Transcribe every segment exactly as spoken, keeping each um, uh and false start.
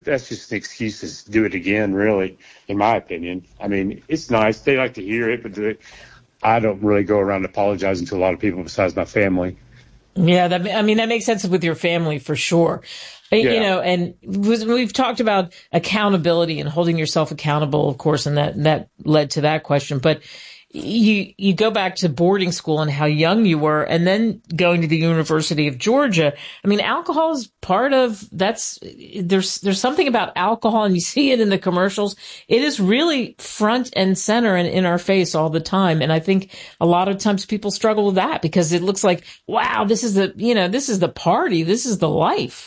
that's just an excuse to do it again, really, in my opinion. I mean, it's nice. They like to hear it, but the, I don't really go around apologizing to a lot of people besides my family. Yeah, that, I mean, that makes sense with your family for sure. Yeah. You know, and we've talked about accountability and holding yourself accountable, of course, and that, that led to that question. But you, you go back to boarding school and how young you were, and then going to the University of Georgia. I mean, alcohol is part of, that's, there's, there's something about alcohol, and you see it in the commercials. It is really front and center and in our face all the time. And I think a lot of times people struggle with that because it looks like, wow, this is the, you know, this is the party. This is the life.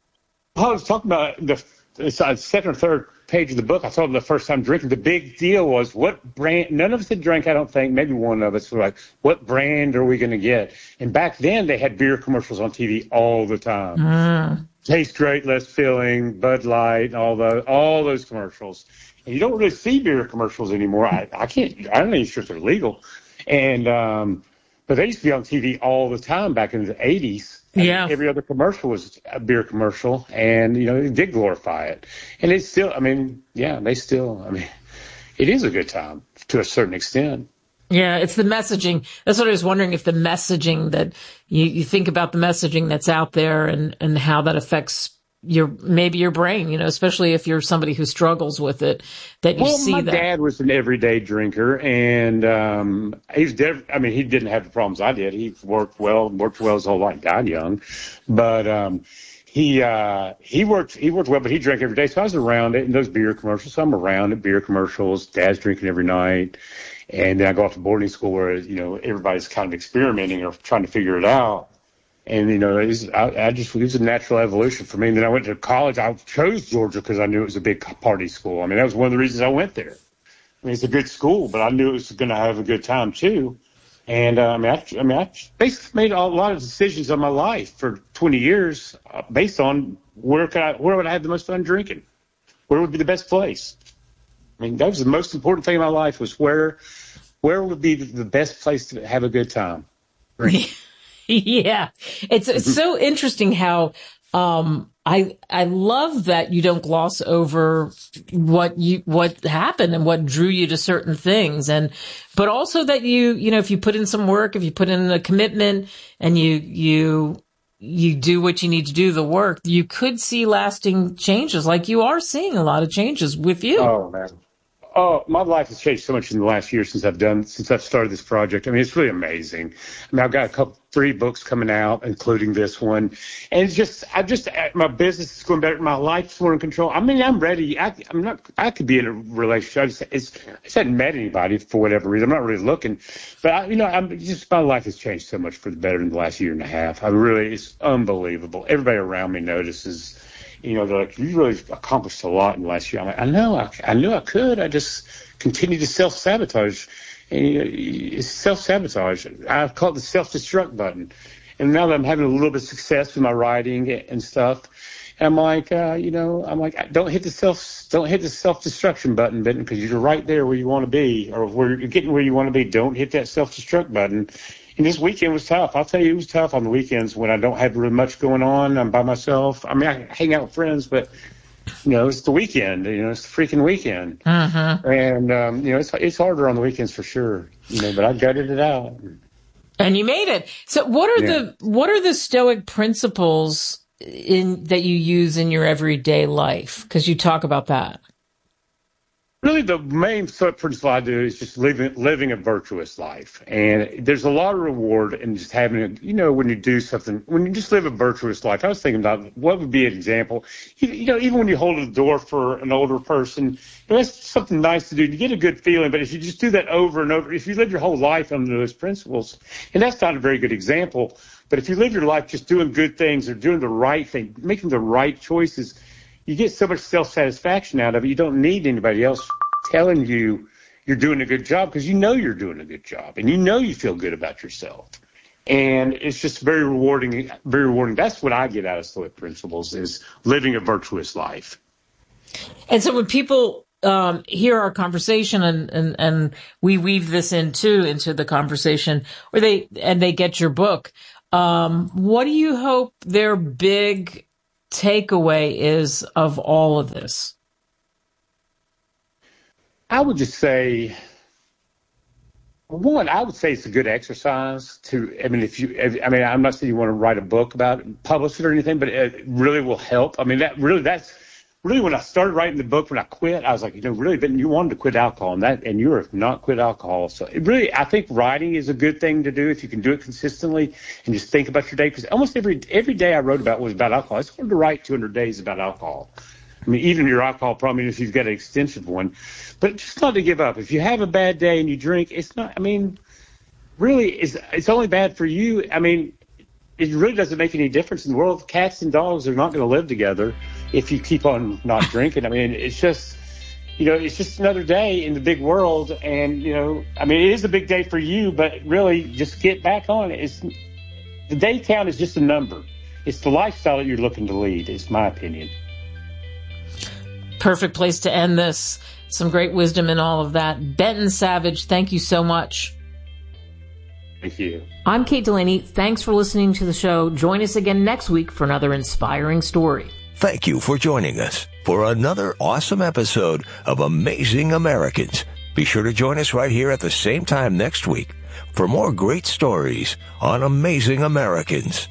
I was talking about the, the second or third page of the book. I saw them the first time drinking. The big deal was what brand. None of us had drank, I don't think. Maybe one of us were like, what brand are we going to get? And back then, they had beer commercials on T V all the time. Mm. Tastes great, less filling, Bud Light, all the all those commercials. And you don't really see beer commercials anymore. I, I can't. I don't even sure if they're legal. And um, but they used to be on T V all the time back in the eighties. Yeah. I mean, every other commercial was a beer commercial, and, you know, they did glorify it. And it's still, I mean, yeah, they still, I mean, it is a good time to a certain extent. Yeah, it's the messaging. That's what I was wondering, if the messaging that you, you think about the messaging that's out there and, and how that affects your, maybe your brain, you know, especially if you're somebody who struggles with it, that you well, see my that. My dad was an everyday drinker, and um, he's dev- I mean, he didn't have the problems I did. He worked well, worked well his whole life, died young, but um, he uh, he worked he worked well, but he drank every day. So I was around it, and those beer commercials. So I'm around it, beer commercials. Dad's drinking every night, and then I go off to boarding school where, you know, everybody's kind of experimenting or trying to figure it out. And, you know, it was, I, I just, it was a natural evolution for me. And then I went to college. I chose Georgia because I knew it was a big party school. I mean, that was one of the reasons I went there. I mean, it's a good school, but I knew it was going to have a good time, too. And, uh, I mean, I, I mean, I basically made a lot of decisions on my life for twenty years uh, based on where could I, where would I have the most fun drinking? Where would be the best place? I mean, that was the most important thing in my life, was where, where would be the best place to have a good time drinking. Yeah, it's it's so interesting how um, I I love that you don't gloss over what you what happened and what drew you to certain things, and but also that you you know if you put in some work, if you put in a commitment, and you you you do what you need to do, the work, you could see lasting changes. Like you are seeing a lot of changes with you. Oh man. Oh, my life has changed so much in the last year since I've done, since I've started this project. I mean, it's really amazing. I mean, I've got a couple, three books coming out, including this one. And it's just, I just, my business is going better. My life's more in control. I mean, I'm ready. I, I'm not, I could be in a relationship. I just, it's, I just hadn't met anybody for whatever reason. I'm not really looking, but I, you know, I'm just, my life has changed so much for the better in the last year and a half. I really, it's unbelievable. Everybody around me notices. You know, they're like, you really accomplished a lot in the last year. I'm like, I know, I, I knew I could. I just continue to self-sabotage. And, you know, it's self-sabotage. I call it the self-destruct button. And now that I'm having a little bit of success with my writing and stuff, I'm like, uh, you know, I'm like, don't hit the self, don't hit the self-destruction button, Ben, because you're right there where you want to be, or where you're getting where you want to be. Don't hit that self-destruct button. And this weekend was tough. I'll tell you, it was tough on the weekends when I don't have really much going on. I'm by myself. I mean, I hang out with friends, but, you know, it's the weekend. You know, it's the freaking weekend. Mm-hmm. And, um, you know, it's it's harder on the weekends for sure. You know, but I gutted it out. And you made it. So what are yeah. the what are the Stoic principles in that you use in your everyday life? Because you talk about that. Really, the main principle I do is just living living a virtuous life. And there's a lot of reward in just having it, you know, when you do something, when you just live a virtuous life. I was thinking about what would be an example. You, you know, even when you hold the door for an older person, you know, that's something nice to do. You get a good feeling. But if you just do that over and over, if you live your whole life under those principles, and that's not a very good example, but if you live your life just doing good things or doing the right thing, making the right choices, you get so much self-satisfaction out of it. You don't need anybody else telling you you're doing a good job, because you know you're doing a good job and you know you feel good about yourself. And it's just very rewarding, very rewarding. That's what I get out of Stoic principles, is living a virtuous life. And so when people um, hear our conversation and, and, and we weave this in too into the conversation, or they and they get your book, um, what do you hope their big takeaway is of all of this? I would just say, one, I would say it's a good exercise to, I mean, if you, if, I mean, I'm not saying you want to write a book about it, publish it or anything, but it really will help. I mean, that really, that's really when I started writing the book, when I quit, I was like, you know, really, but you wanted to quit alcohol and that, and you have not quit alcohol. So it really, I think writing is a good thing to do if you can do it consistently and just think about your day. Because almost every, every day I wrote about was about alcohol. It's hard to write two hundred days about alcohol. I mean, even your alcohol problem, if you've got an extensive one, but just not to give up. If you have a bad day and you drink, it's not, I mean, really, it's, it's only bad for you. I mean, it really doesn't make any difference in the world. Cats and dogs are not going to live together if you keep on not drinking. I mean, it's just, you know, it's just another day in the big world. And, you know, I mean, it is a big day for you, but really just get back on it. It's, the day count is just a number. It's the lifestyle that you're looking to lead, is my opinion. Perfect place to end this. Some great wisdom in all of that. Benton Savage, thank you so much. Thank you. I'm Kate Delaney. Thanks for listening to the show. Join us again next week for another inspiring story. Thank you for joining us for another awesome episode of Amazing Americans. Be sure to join us right here at the same time next week for more great stories on Amazing Americans.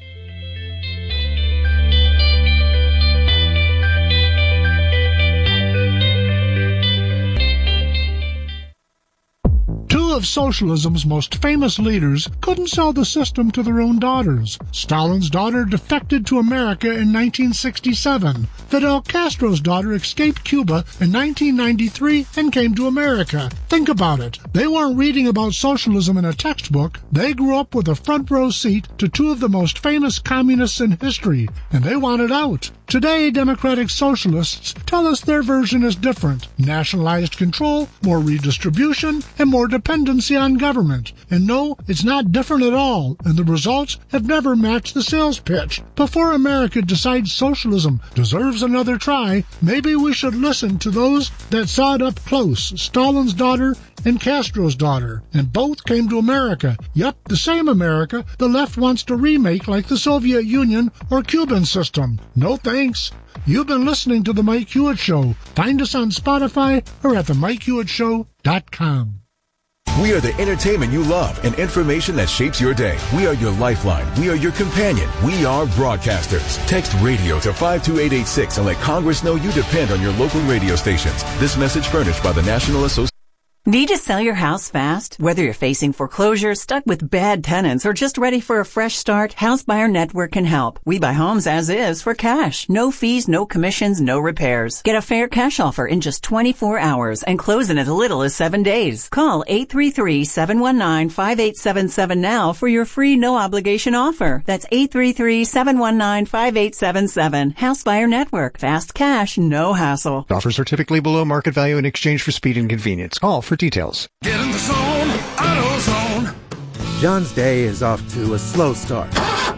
Two of socialism's most famous leaders couldn't sell the system to their own daughters. Stalin's daughter defected to America in nineteen sixty-seven. Fidel Castro's daughter escaped Cuba in nineteen ninety-three and came to America. Think about it. They weren't reading about socialism in a textbook. They grew up with a front row seat to two of the most famous communists in history, and they wanted out. Today, democratic socialists tell us their version is different. Nationalized control, more redistribution, and more dependency on government. And no, it's not different at all, and the results have never matched the sales pitch. Before America decides socialism deserves another try, maybe we should listen to those that saw it up close, Stalin's daughter and Castro's daughter, and both came to America. Yep, the same America the left wants to remake like the Soviet Union or Cuban system. No thanks. You've been listening to The Mike Hewitt Show. Find us on Spotify or at the mike hewitt show dot com. We are the entertainment you love and information that shapes your day. We are your lifeline. We are your companion. We are broadcasters. Text radio to five two eight eight six and let Congress know you depend on your local radio stations. This message furnished by the National Association. Need to sell your house fast? Whether you're facing foreclosure, stuck with bad tenants, or just ready for a fresh start, House Buyer Network can help. We buy homes as is for cash. No fees, no commissions, no repairs. Get a fair cash offer in just twenty-four hours and close in as little as seven days. Call eight three three, seven one nine, five eight seven seven now for your free no-obligation offer. That's eight three three, seven one nine, five eight seven seven. House Buyer Network. Fast cash, no hassle. Offers are typically below market value in exchange for speed and convenience. Call for details. Get in the zone, AutoZone. John's day is off to a slow start.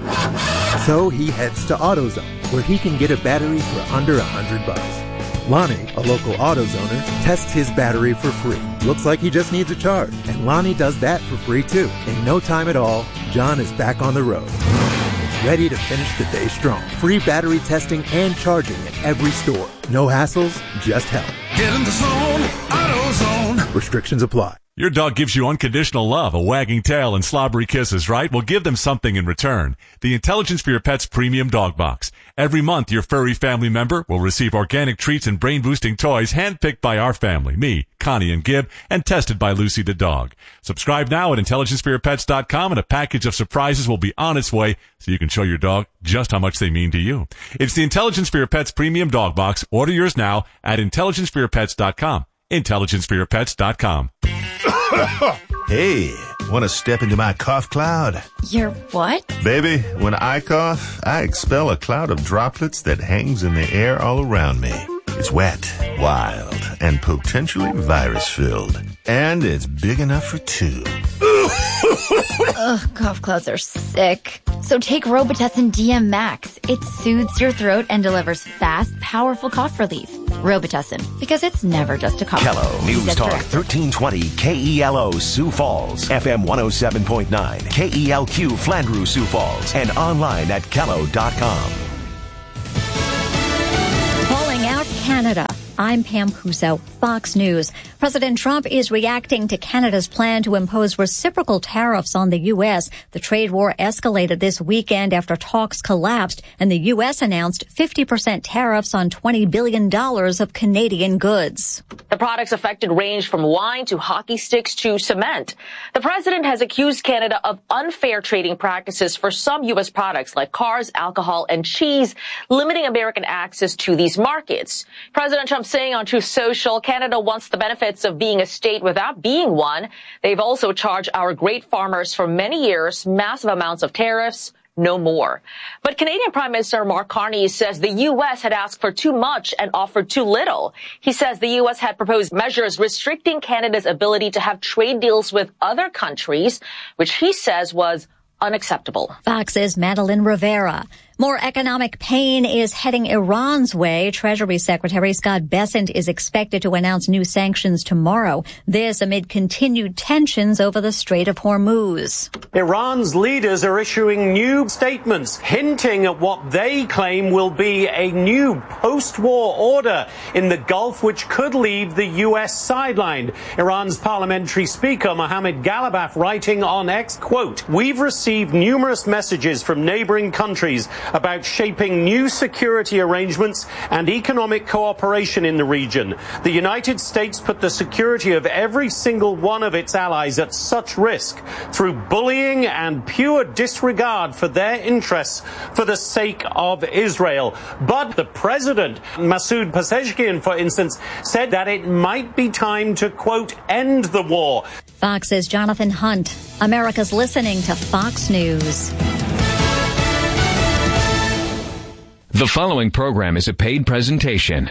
So he heads to AutoZone, where he can get a battery for under a hundred bucks. Lonnie, a local AutoZoner, tests his battery for free. Looks like he just needs a charge, and Lonnie does that for free too. In no time at all, John is back on the road, ready to finish the day strong. Free battery testing and charging at every store. No hassles, just help. Get in the zone, AutoZone. Restrictions apply. Your dog gives you unconditional love, a wagging tail, and slobbery kisses, right? Well, give them something in return. The Intelligence for Your Pets Premium Dog Box. Every month, your furry family member will receive organic treats and brain-boosting toys handpicked by our family, me, Connie, and Gib, and tested by Lucy the dog. Subscribe now at intelligence for your pets dot com, and a package of surprises will be on its way so you can show your dog just how much they mean to you. It's the Intelligence for Your Pets Premium Dog Box. Order yours now at intelligence for your pets dot com. intelligence for your pets dot com. Hey, want to step into my cough cloud? Your what? Baby, when I cough, I expel a cloud of droplets that hangs in the air all around me. It's wet, wild, and potentially virus-filled. And it's big enough for two. Ugh, cough clouds are sick. So take Robitussin D M Max. It soothes your throat and delivers fast, powerful cough relief. Robitussin, because it's never just a cough. Kello News Talk thirteen twenty K E L O Sioux Falls, F M one oh seven point nine, K E L Q Flandreau Sioux Falls, and online at kello dot com. Canada. I'm Pam Puso, Fox News. President Trump is reacting to Canada's plan to impose reciprocal tariffs on the U S. The trade war escalated this weekend after talks collapsed, and the U S announced fifty percent tariffs on twenty billion dollars of Canadian goods. The products affected range from wine to hockey sticks to cement. The president has accused Canada of unfair trading practices for some U S products like cars, alcohol, and cheese, limiting American access to these markets. President Trump saying on Truth Social, Canada wants the benefits of being a state without being one. They've also charged our great farmers for many years massive amounts of tariffs. No more. But Canadian Prime Minister Mark Carney says the U S had asked for too much and offered too little. He says the U S had proposed measures restricting Canada's ability to have trade deals with other countries, which he says was unacceptable. Fox's Madeline Rivera. More economic pain is heading Iran's way. Treasury Secretary Scott Bessent is expected to announce new sanctions tomorrow. This amid continued tensions over the Strait of Hormuz. Iran's leaders are issuing new statements hinting at what they claim will be a new post-war order in the Gulf, which could leave the U S sidelined. Iran's parliamentary speaker Mohammad Ghalibaf writing on X, quote, "We've received numerous messages from neighboring countries about shaping new security arrangements and economic cooperation in the region. The United States put the security of every single one of its allies at such risk through bullying and pure disregard for their interests for the sake of Israel." But the president, Masoud Pezeshkian, for instance, said that it might be time to, quote, "end the war." Fox's Jonathan Hunt. America's listening to Fox News. The following program is a paid presentation.